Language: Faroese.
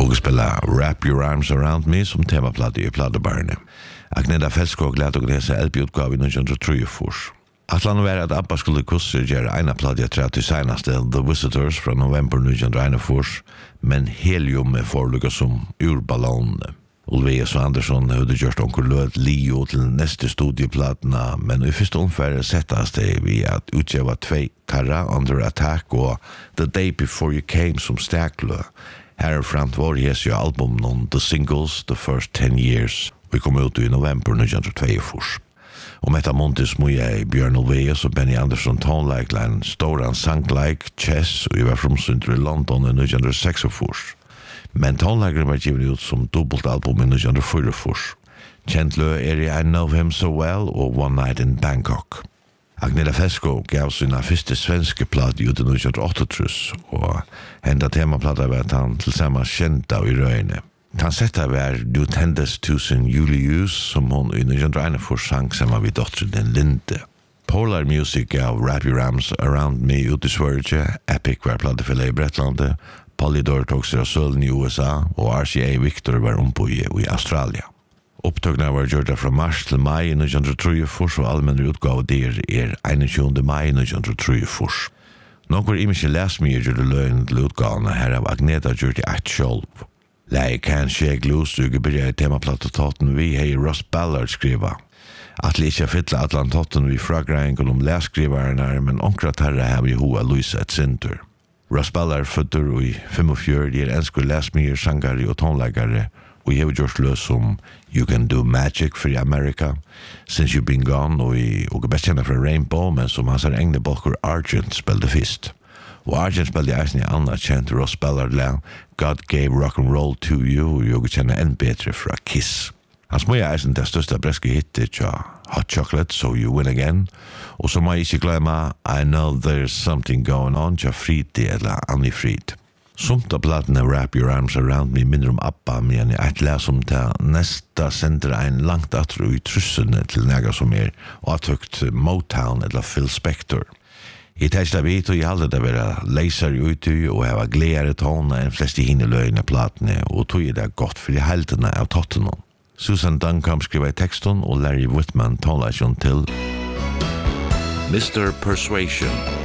og spela Wrap Your Arms Around Me som temaplatte i platebarne. Agneta Felskog lærte å lese LP-utgave i 1934. Atlan var at Abba skulle kusser gjøre ena platte til senaste The Visitors fra november 1941, men helium forelukket som urballonene. Ulveus og Andersson hadde gjort onkel løt Leo til neste studieplatena, men i første omfærd settes det vi at utgjeva 2 Terra Under Attack og The Day Before You Came som steklø. Herframt var jo albumen om The Singles, The First 10 Years. Vi kom ut i november 1942. Og med Montis må jeg Bjørn Ulveus og Benny Andersson tonelike en Storan Sanglike Chess, og jeg var fromsynt i London i 1946. Men tonelageren var givet ut som dobbeltalbum i 1944. Kjent lø I Know Him So Well og One Night in Bangkok. Agneta Fesko gav sina første svenske platt ut i 1938, og henda temaplatta var at han tilsammans kjenta I røyne. Han setta var Du tendes tusen Julius, som hon I 1941 sang sammen vid dotteren Linde. Polar Music gav Wrap Your Arms Around Me ut I Sverige, Epic var plattefylla I Bretlandet, Polydor tog seg av søllen I USA, og RCA Victor var omboi I Australia. Opptøkene var gjort fra mars til mai 1934, og allmenn utgave der 21. mai 1934. Nok var ikke lest mye gjort løgn til utgavene her av Agneta gjort I 8 sjolv. Lei Can't Shake Loose duger byrja I temaplattetotten vi hei Ross Ballard skriva. At ikke fylla atlantotten vi fragreingon om leskrivaren men onkrat herre har vi hoa Louisa et sintur. Ross Ballard føtter I 45 enskur lesmyer, sangare og tonleggare, og jeg har gjort løs som You Can Do Magic for America, Since You've Been Gone, og best kjenner fra Rainbow, men som hans egne bolker Argent spelte fyrst. Og Argent spelte eisen I annet kjent Ross Ballard la God Gave Rock'n'Roll to You, og jeg kjenner enn bedre fra Kiss. Han smøy eisen det største breske hittet tja Hot Chocolate, So You Win Again, og så må jeg ikke glemme I Know There's Something Going On tja Fridi eller Annie Frid. Somt av platene Wrap Your Arms Around Me minner om Abba, men jeg les om til nesta sender en langt atro I trussene til nega som og attøkt Motown eller Phil Spector. I tekstet vidt og jeg hadde det være leiser ute og heva gledere tone enn flest I hine løgne platene, og tog det godt for I heltene av Tottenham. Susan Duncombe skriver I teksten og Larry Whitman taler til Mr. Persuasion.